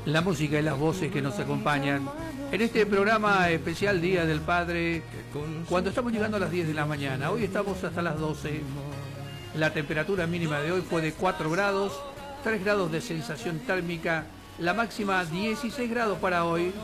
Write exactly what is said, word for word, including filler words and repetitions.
la música y las voces que nos acompañan en este programa especial Día del Padre, cuando estamos llegando a las diez de la mañana. Hoy estamos hasta las doce. La temperatura mínima de hoy fue de cuatro grados, tres grados de sensación térmica, la máxima dieciséis grados para hoy.